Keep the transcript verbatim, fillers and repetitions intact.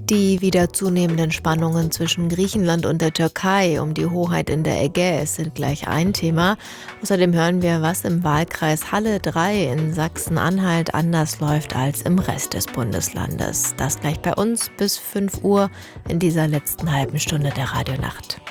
Die wieder zunehmenden Spannungen zwischen Griechenland und der Türkei um die Hoheit in der Ägäis sind gleich ein Thema. Außerdem hören wir, was im Wahlkreis Halle drei in Sachsen-Anhalt anders läuft als im Rest des Bundeslandes. Das gleich bei uns bis fünf Uhr in dieser letzten halben Stunde der Radionacht.